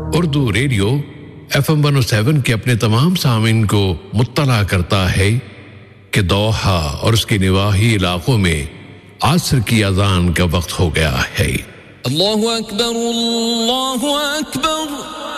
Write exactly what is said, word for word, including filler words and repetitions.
Urdu radio F M one O seven के अपने तमाम सामीन को मुत्तला करता है कि दोहा और उसके निवाही इलाकों में असर की अज़ान का वक्त हो गया है। अल्लाहु अकबर, अल्लाहु अकबर।